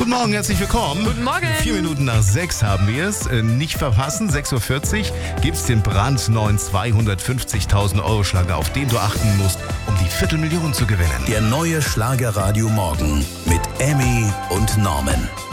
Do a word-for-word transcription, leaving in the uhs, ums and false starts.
Guten Morgen, herzlich willkommen. Guten Morgen. Vier Minuten nach sechs haben wir es. Äh, Nicht verpassen, sechs Uhr vierzig gibt's den brandneuen zweihundertfünfzigtausend Euro Schlager, auf den du achten musst, um die Viertelmillion zu gewinnen. Der neue Schlagerradio Morgen mit Emmy und Norman.